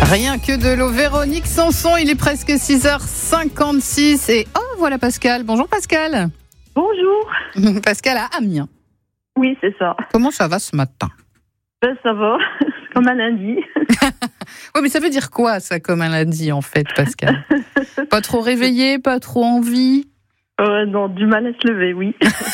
Rien que de l'eau. Véronique Sanson, il est presque 6h56 et voilà Pascal. Bonjour Pascal. Bonjour. Pascal à Amiens. Oui, c'est ça. Comment ça va ce matin? Ça va, comme un lundi. Oui, mais ça veut dire quoi ça, comme un lundi en fait, Pascal? Pas trop réveillé, pas trop envie? Non, du mal à se lever, oui.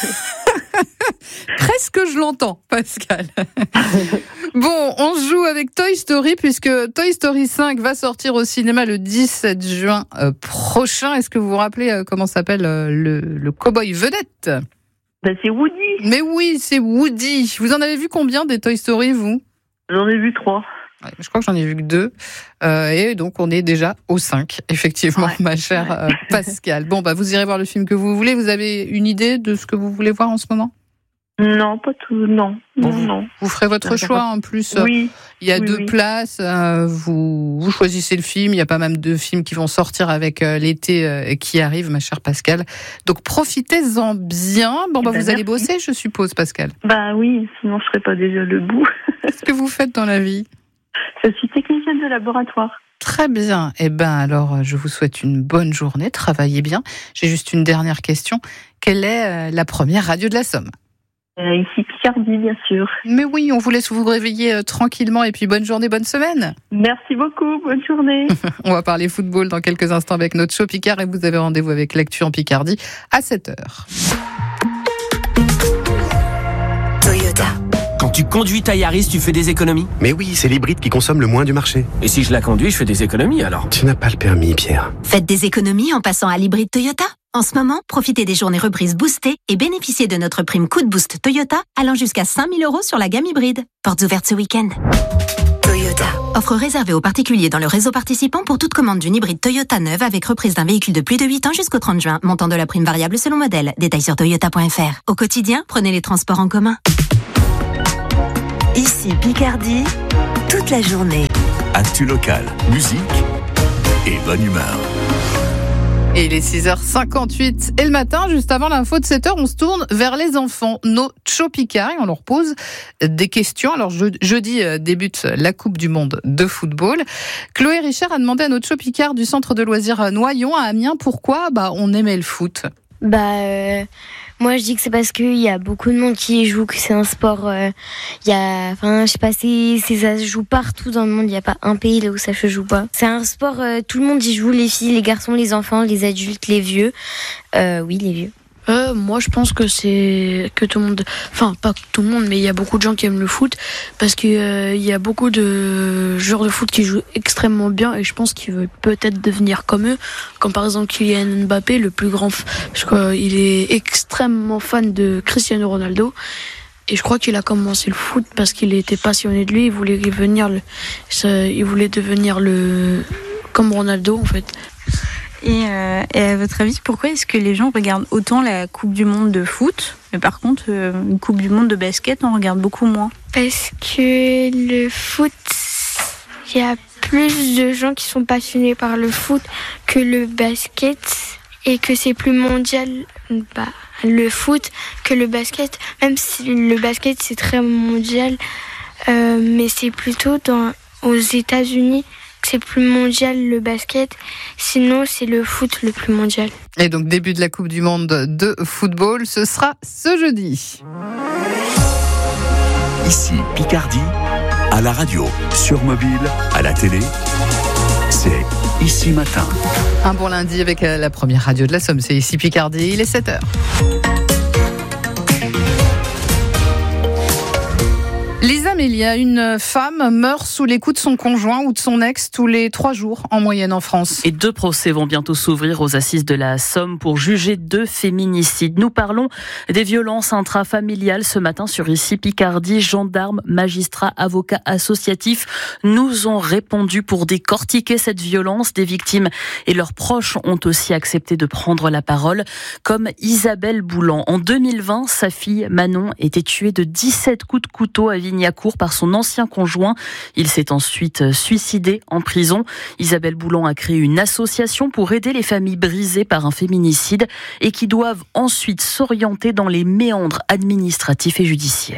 Presque je l'entends, Pascal. Bon, on joue avec Toy Story puisque Toy Story 5 va sortir au cinéma le 17 juin prochain. Est-ce que vous vous rappelez comment s'appelle le cow-boy vedette? C'est Woody. Mais oui, c'est Woody. Vous en avez vu combien des Toy Story, vous? J'en ai vu 3. Ouais, je crois que j'en ai vu que 2. Et donc, on est déjà au 5, effectivement, ouais, ma chère Pascal. Bon, vous irez voir le film que vous voulez. Vous avez une idée de ce que vous voulez voir en ce moment? Non, pas tout. Non. Bon, non. Vous ferez votre choix en plus. Oui. Il y a deux places. Vous choisissez le film. Il y a pas mal de films qui vont sortir avec l'été qui arrive, ma chère Pascal. Donc profitez-en bien. Vous allez bosser, je suppose, Pascal. Oui, sinon je serais pas déjà debout. Qu'est-ce que vous faites dans la vie? Je suis technicienne de laboratoire. Très bien. Alors, je vous souhaite une bonne journée. Travaillez bien. J'ai juste une dernière question. Quelle est la première radio de la Somme? Ici Picardie, bien sûr. Mais oui, on vous laisse vous réveiller tranquillement et puis bonne journée, bonne semaine. Merci beaucoup, bonne journée. On va parler football dans quelques instants avec notre show Picard et vous avez rendez-vous avec l'actu en Picardie à 7h. Toyota. Quand tu conduis ta Yaris, tu fais des économies? Mais oui, c'est l'hybride qui consomme le moins du marché. Et si je la conduis, je fais des économies alors? Tu n'as pas le permis, Pierre. Faites des économies en passant à l'hybride Toyota. En ce moment, profitez des journées reprises boostées et bénéficiez de notre prime Coup de Boost Toyota allant jusqu'à 5 000 € sur la gamme hybride. Portes ouvertes ce week-end. Toyota. Offre réservée aux particuliers dans le réseau participant pour toute commande d'une hybride Toyota neuve avec reprise d'un véhicule de plus de 8 ans jusqu'au 30 juin. Montant de la prime variable selon modèle. Détails sur toyota.fr. Au quotidien, prenez les transports en commun. Ici Picardie, toute la journée. Actu locale, musique et bonne humeur. Et il est 6h58 et le matin, juste avant l'info de 7h, on se tourne vers les enfants, nos Chopicard, et on leur pose des questions. Alors jeudi débute la Coupe du Monde de football. Chloé Richard a demandé à notre Chopicard du centre de loisirs Noyon à Amiens pourquoi on aimait le foot. Moi je dis que c'est parce qu'il y a beaucoup de monde qui y joue, que c'est un sport, ça se joue partout dans le monde, il n'y a pas un pays là où ça se joue pas. C'est un sport, tout le monde y joue, les filles, les garçons, les enfants, les adultes, les vieux. Oui, les vieux. Moi je pense que c'est que tout le monde, enfin pas tout le monde, mais il y a beaucoup de gens qui aiment le foot parce que il y a beaucoup de joueurs de foot qui jouent extrêmement bien et je pense qu'ils veulent peut-être devenir comme eux, comme par exemple Kylian Mbappé, le plus grand, je crois, il est extrêmement fan de Cristiano Ronaldo et je crois qu'il a commencé le foot parce qu'il était passionné de lui, il voulait devenir comme Ronaldo en fait. Et à votre avis, pourquoi est-ce que les gens regardent autant la Coupe du Monde de foot, mais par contre, une Coupe du Monde de basket, on regarde beaucoup moins? Parce que le foot, il y a plus de gens qui sont passionnés par le foot que le basket et que c'est plus mondial, le foot, que le basket. Même si le basket, c'est très mondial, mais c'est plutôt aux États-Unis. C'est plus mondial le basket, sinon c'est le foot le plus mondial. Et donc début de la Coupe du Monde de football, ce sera ce jeudi. Ici Picardie, à la radio, sur mobile, à la télé, c'est Ici Matin. Un bon lundi avec la première radio de la Somme, c'est Ici Picardie, il est 7h. Lisa Mélia, une femme meurt sous les coups de son conjoint ou de son ex tous les 3 jours en moyenne en France. Et 2 procès vont bientôt s'ouvrir aux assises de la Somme pour juger 2 féminicides. Nous parlons des violences intrafamiliales ce matin sur Ici Picardie. Gendarmes, magistrats, avocats associatifs nous ont répondu pour décortiquer cette violence. Des victimes et leurs proches ont aussi accepté de prendre la parole, comme Isabelle Boulan. En 2020, sa fille Manon était tuée de 17 coups de couteau à Vignacourt par son ancien conjoint. Il s'est ensuite suicidé en prison. Isabelle Boulan a créé une association pour aider les familles brisées par un féminicide et qui doivent ensuite s'orienter dans les méandres administratifs et judiciaires.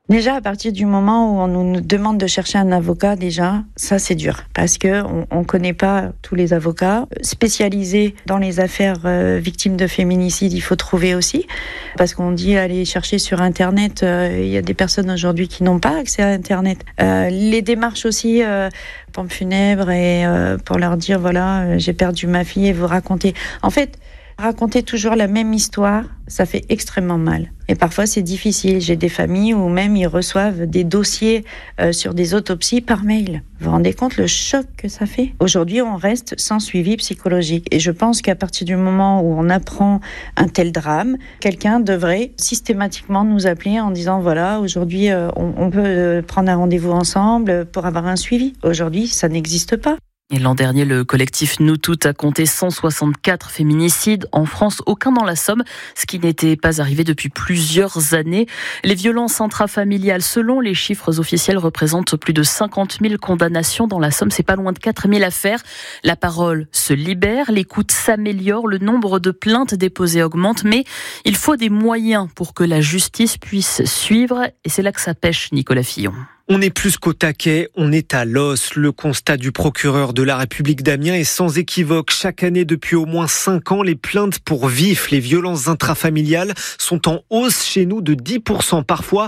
Déjà, à partir du moment où on nous demande de chercher un avocat, déjà, ça c'est dur. Parce que on connaît pas tous les avocats. Spécialisés dans les affaires victimes de féminicide, il faut trouver aussi. Parce qu'on dit aller chercher sur Internet, il y a des personnes aujourd'hui qui n'ont pas accès à Internet. Les démarches aussi, pompes funèbres, et pour leur dire, voilà, j'ai perdu ma fille, et vous raconter. En fait, raconter toujours la même histoire, ça fait extrêmement mal. Et parfois, c'est difficile. J'ai des familles où même ils reçoivent des dossiers sur des autopsies par mail. Vous vous rendez compte le choc que ça fait ? Aujourd'hui, on reste sans suivi psychologique. Et je pense qu'à partir du moment où on apprend un tel drame, quelqu'un devrait systématiquement nous appeler en disant, voilà, aujourd'hui, on peut prendre un rendez-vous ensemble pour avoir un suivi. Aujourd'hui, ça n'existe pas. Et l'an dernier, le collectif Nous Toutes a compté 164 féminicides en France, aucun dans la Somme, ce qui n'était pas arrivé depuis plusieurs années. Les violences intrafamiliales, selon les chiffres officiels, représentent plus de 50 000 condamnations dans la Somme. C'est pas loin de 4 000 affaires. La parole se libère, l'écoute s'améliore, le nombre de plaintes déposées augmente, mais il faut des moyens pour que la justice puisse suivre. Et c'est là que ça pêche, Nicolas Fillon. On est plus qu'au taquet, on est à l'os. Le constat du procureur de la République d'Amiens est sans équivoque. Chaque année, depuis au moins 5 ans, les plaintes pour vif, les violences intrafamiliales sont en hausse chez nous de 10%, parfois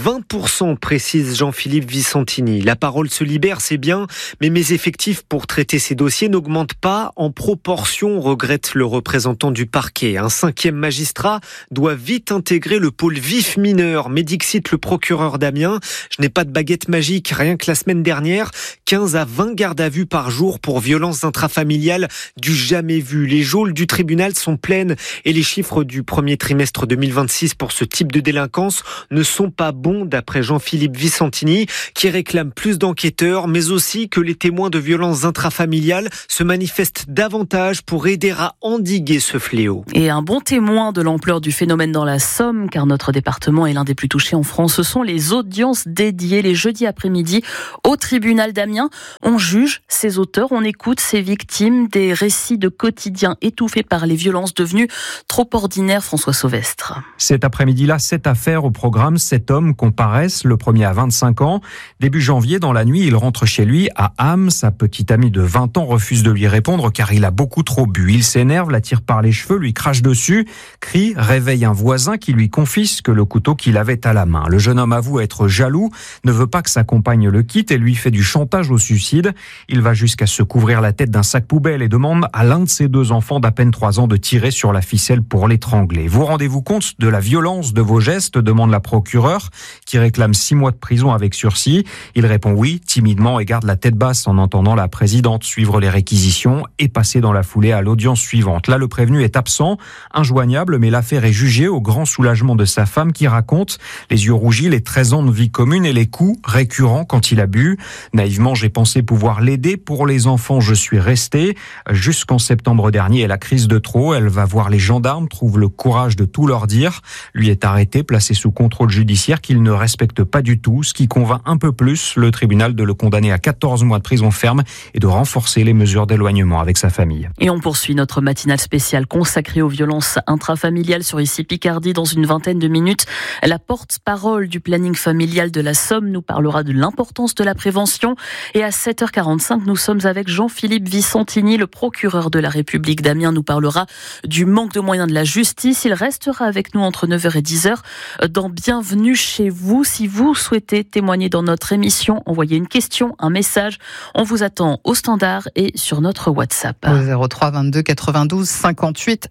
20%, précise Jean-Philippe Vicentini. La parole se libère, c'est bien, mais mes effectifs pour traiter ces dossiers n'augmentent pas en proportion, regrette le représentant du parquet. Un 5e magistrat doit vite intégrer le pôle vif mineur, médicite le procureur d'Amiens. Je n'ai pas de baguette magique, rien que la semaine dernière, 15 à 20 gardes à vue par jour pour violences intrafamiliales du jamais vu. Les geôles du tribunal sont pleines et les chiffres du premier trimestre 2026 pour ce type de délinquance ne sont pas bons, d'après Jean-Philippe Vicentini, qui réclame plus d'enquêteurs, mais aussi que les témoins de violences intrafamiliales se manifestent davantage pour aider à endiguer ce fléau. Et un bon témoin de l'ampleur du phénomène dans la Somme, car notre département est l'un des plus touchés en France, ce sont les audiences dédiées les jeudis après-midi au tribunal d'Amiens. On juge ces auteurs, on écoute ces victimes, des récits de quotidien étouffés par les violences devenues trop ordinaires. François Sauvestre. Cet après-midi-là, 7 affaires au programme, 7 hommes comparaissent, le premier à 25 ans. Début janvier, dans la nuit, il rentre chez lui à Ham. Sa petite amie de 20 ans refuse de lui répondre car il a beaucoup trop bu. Il s'énerve, la tire par les cheveux, lui crache dessus, crie, réveille un voisin qui lui confisque le couteau qu'il avait à la main. Le jeune homme avoue être jaloux, ne veut pas que sa compagne le quitte et lui fait du chantage au suicide. Il va jusqu'à se couvrir la tête d'un sac poubelle et demande à l'un de ses 2 enfants d'à peine 3 ans de tirer sur la ficelle pour l'étrangler. Vous rendez-vous compte de la violence de vos gestes ? Demande la procureure, qui réclame 6 mois de prison avec sursis. Il répond oui, timidement, et garde la tête basse en entendant la présidente suivre les réquisitions et passer dans la foulée à l'audience suivante. Là, le prévenu est absent, injoignable, mais l'affaire est jugée au grand soulagement de sa femme qui raconte, les yeux rougis, les 13 ans de vie commune et les coups récurrents quand il a bu. Naïvement, j'ai pensé pouvoir l'aider. Pour les enfants, je suis resté. Jusqu'en septembre dernier, elle a crise de trop. Elle va voir les gendarmes, trouve le courage de tout leur dire. Lui est arrêté, placé sous contrôle judiciaire qu'il ne respecte pas du tout, ce qui convainc un peu plus le tribunal de le condamner à 14 mois de prison ferme et de renforcer les mesures d'éloignement avec sa famille. Et on poursuit notre matinale spéciale consacrée aux violences intrafamiliales sur ici Picardie. Dans une vingtaine de minutes, la porte-parole du planning familial de la Somme nous parlera de l'importance de la prévention. Et à 7h45, nous sommes avec Jean-Philippe Vicentini, le procureur de la République d'Amiens, nous parlera du manque de moyens de la justice. Il restera avec nous entre 9h et 10h dans Bienvenue chez vous. Si vous souhaitez témoigner dans notre émission, envoyez une question, un message. On vous attend au standard et sur notre WhatsApp. Au 03 22 92 58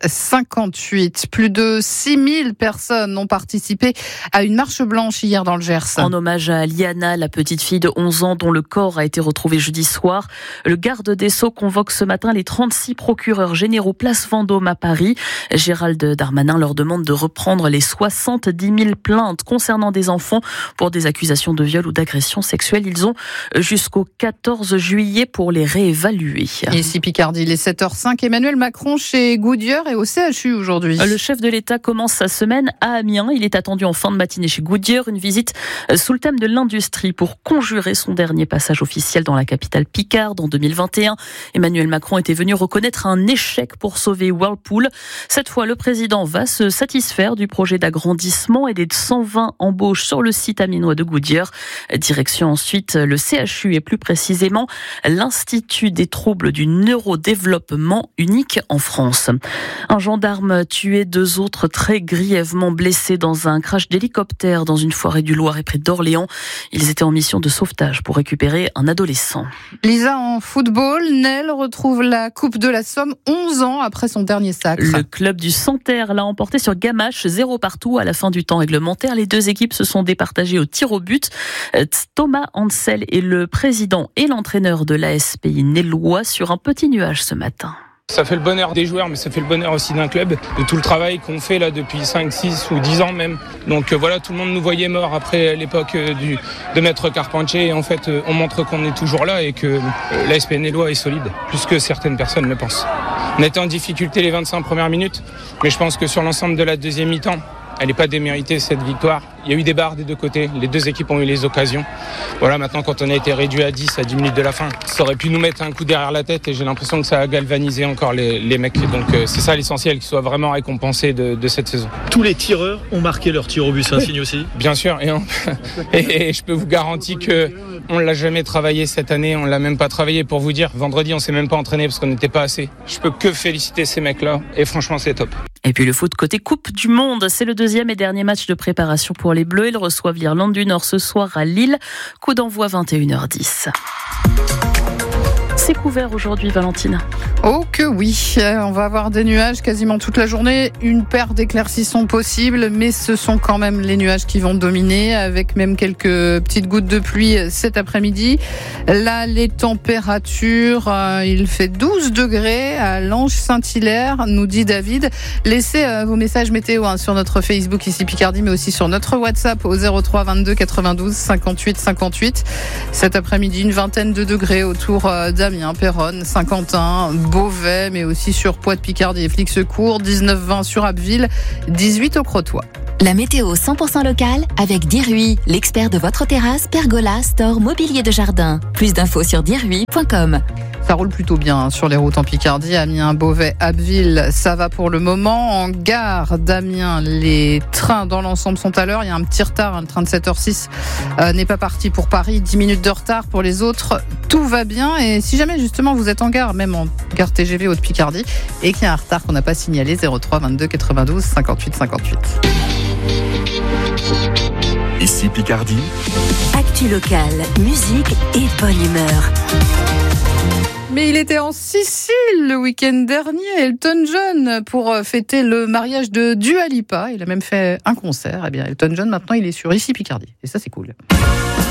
58. Plus de 6000 personnes ont participé à une marche blanche hier dans le Gers. En hommage à Liana, la petite fille de 11 ans dont le corps a été retrouvé jeudi soir. Le garde des Sceaux convoque ce matin les 36 procureurs généraux place Vendôme à Paris. Gérald Darmanin leur demande de reprendre les 70 000 plaintes concernant des enfants pour des accusations de viol ou d'agression sexuelle. Ils ont jusqu'au 14 juillet pour les réévaluer. Ici Picardie, il est 7h05. Emmanuel Macron chez Goodyear et au CHU aujourd'hui. Le chef de l'État commence sa semaine à Amiens. Il est attendu en fin de matinée chez Goodyear. Une visite sous le thème de l'industrie pour conjurer son dernier passage officiel officielle dans la capitale picarde en 2021. Emmanuel Macron était venu reconnaître un échec pour sauver Whirlpool. Cette fois, le président va se satisfaire du projet d'agrandissement et des 120 embauches sur le site aminois de Goodyear. Direction ensuite le CHU et plus précisément l'Institut des troubles du neurodéveloppement, unique en France. Un gendarme tué, 2 autres très grièvement blessés dans un crash d'hélicoptère dans une forêt du Loiret près d'Orléans. Ils étaient en mission de sauvetage pour récupérer un adolescent. Lisa, en football, Nel retrouve la Coupe de la Somme 11 ans après son dernier sacre. Le club du Santerre l'a emporté sur Gamache, 0 partout à la fin du temps réglementaire. Les 2 équipes se sont départagées au tir au but. Thomas Ansel est le président et l'entraîneur de l'ASPI Nellois sur un petit nuage ce matin. Ça fait le bonheur des joueurs, mais ça fait le bonheur aussi d'un club, de tout le travail qu'on fait là depuis 5, 6 ou 10 ans même. Donc voilà, tout le monde nous voyait morts après l'époque de Maître Carpentier. Et en fait, on montre qu'on est toujours là et que l'ASP Nellois est solide, plus que certaines personnes le pensent. On était en difficulté les 25 premières minutes, mais je pense que sur l'ensemble de la deuxième mi-temps, elle n'est pas déméritée cette victoire. Il y a eu des barres des 2 côtés, les 2 équipes ont eu les occasions. Voilà, maintenant quand on a été réduit à 10 minutes de la fin, ça aurait pu nous mettre un coup derrière la tête et j'ai l'impression que ça a galvanisé encore les mecs. Donc c'est ça l'essentiel, qu'ils soient vraiment récompensés de cette saison. Tous les tireurs ont marqué leur tir au but, c'est un signe aussi. Bien sûr, et je peux vous garantir qu'on ne l'a jamais travaillé cette année, on ne l'a même pas travaillé pour vous dire. Vendredi, on ne s'est même pas entraîné parce qu'on n'était pas assez. Je peux que féliciter ces mecs-là et franchement c'est top. Et puis le foot côté Coupe du Monde, c'est le 2e et dernier match de préparation pour les Bleus. Ils reçoivent l'Irlande du Nord ce soir à Lille. Coup d'envoi 21h10. C'est couvert aujourd'hui, Valentine. Oh que oui, on va avoir des nuages quasiment toute la journée. Une paire d'éclaircies sont possibles, mais ce sont quand même les nuages qui vont dominer, avec même quelques petites gouttes de pluie cet après-midi. Là, les températures, il fait 12 degrés à Lange-Saint-Hilaire, nous dit David. Laissez vos messages météo sur notre Facebook ici Picardie, mais aussi sur notre WhatsApp au 03 22 92 58 58. Cet après-midi, une vingtaine de degrés autour d'Amiens, Péronne, Saint-Quentin, Beauvais, mais aussi sur Poix-de-Picardie et Flix-Secours, 19-20 sur Abbeville, 18 au Crotoy. La météo 100% locale avec Dirui, l'expert de votre terrasse, pergola, store, mobilier de jardin. Plus d'infos sur dirui.com. Ça roule plutôt bien sur les routes en Picardie. Amiens, Beauvais, Abbeville, ça va pour le moment. En gare d'Amiens, les trains dans l'ensemble sont à l'heure. Il y a un petit retard, le train de 7h06 n'est pas parti pour Paris. 10 minutes de retard pour les autres. Tout va bien. Et si jamais justement vous êtes en gare, même en gare TGV Haute-Picardie, et qu'il y a un retard qu'on n'a pas signalé, 03 22 92 58 58. Ici Picardie. Actu locale, musique et bonne humeur. Mais il était en Sicile le week-end dernier, Elton John, pour fêter le mariage de Dua Lipa. Il a même fait un concert. Eh bien, Elton John, maintenant, il est sur Ici Picardie. Et ça, c'est cool.